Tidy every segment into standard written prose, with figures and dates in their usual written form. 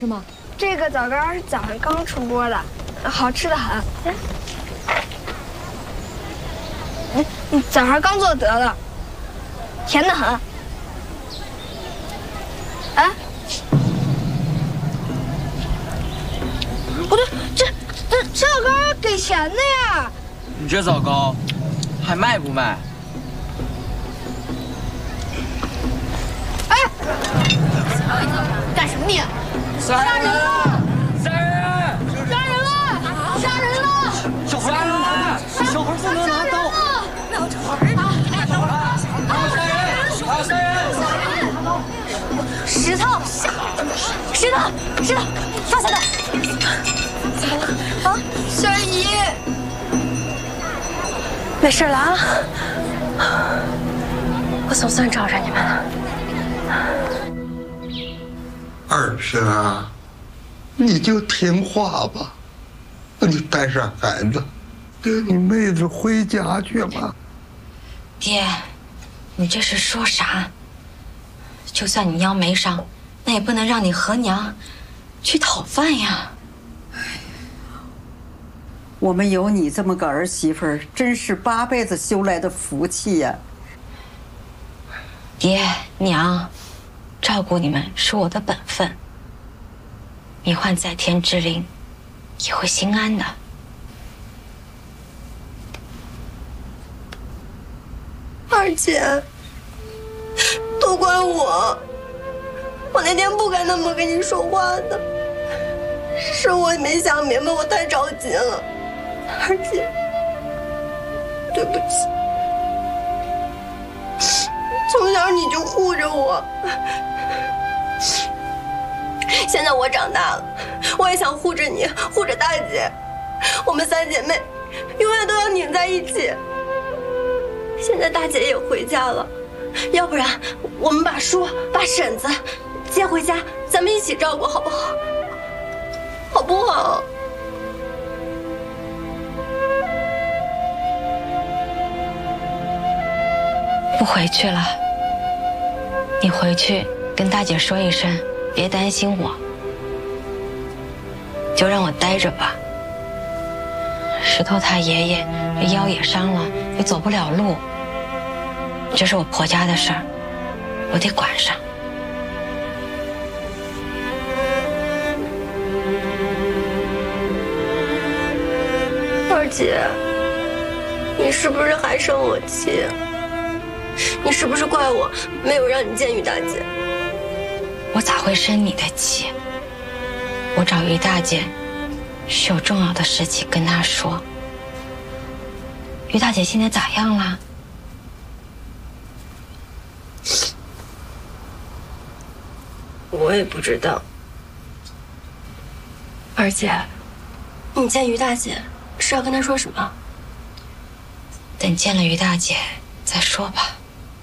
是吗？ 这个枣干是早上刚出锅的，好吃的很。你早上刚做得的，甜的很。哎，不对，这枣干给钱的呀。 你这枣糕还卖不卖？ 哎，干什么你？杀人了！ 杀人！ 杀人了！杀人了！ 小孩不能拿刀，小孩不能拿刀。 不要吵人！ 杀人！ 石头，放下来！怎么了？啊，小姨，没事了啊！我总算找着你们了。 二婶啊，你就听话吧，你带上孩子，跟你妹子回家去吧。 爹，你这是说啥？就算你腰没伤，那也不能让你和娘去讨饭呀。 我们有你这么个儿媳妇儿，真是8辈子修来的福气呀。 爹娘，照顾你们是我的本分。你换在天之灵，也会心安的。 二姐，都怪我那天不该那么跟你说话的，是我没想明白，我太着急了。二姐，对不起。从小你就护着我，现在我长大了，我也想护着你，护着大姐，我们3姐妹永远都要拧在一起。现在大姐也回家了，要不然我们把叔、把婶子接回家，咱们一起照顾，好不好？好不好？ 不回去了，你回去跟大姐说一声，别担心我，就让我待着吧。石头他爷爷这腰也伤了，也走不了路，这是我婆家的事儿，我得管上。 二姐，你是不是还生我气？你是不是怪我没有让你见于大姐？ 我咋会生你的气？我找于大姐是有重要的事情跟她说。于大姐现在咋样了？ 我也不知道。二姐，你见于大姐是要跟她说什么？ 等见了于大姐再说吧。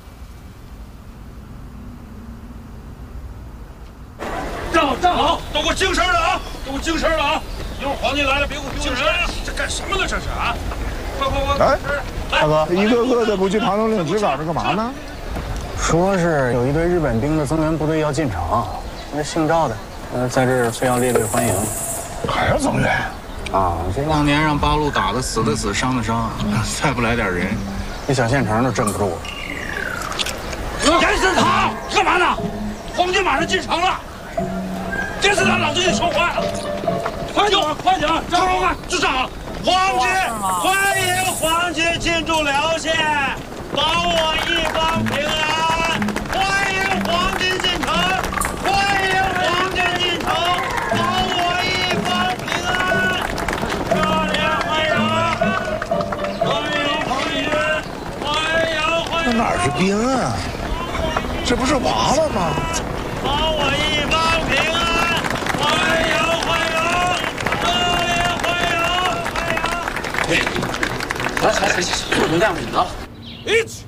站好，都给我精神了啊！都给我精神了啊！一会儿皇帝来了，别给我丢人！这干什么呢？这是啊！快！ 哎，大哥，一个个的不去唐东岭直岗是干嘛呢？ 说是有一队日本兵的增援部队要进城，那姓赵的，在这儿非要列队欢迎。 还要增援？ 啊，这当年让八路打的死的死，伤的伤，再不来点人，这小县城都镇不住。 严思堂，干嘛呢？皇军马上进城了。严思堂，老子给你说话了。快点，站好看，就站好。皇军，欢迎皇军进驻辽县，保我一方平安。欢迎皇军进城，欢迎皇军进城，保我一方平安。热烈欢迎，欢迎！ 那哪是兵啊？这不是娃娃吗？ 保我一方平安！欢迎！热烈欢迎！ 来，不能这样子啊！ 一起！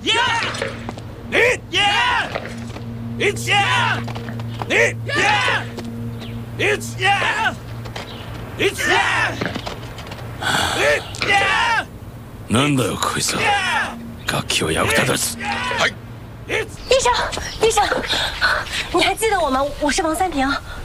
なんだよこいつは。楽器は役立たず。はい。 医生，你还记得我吗？我是王三平。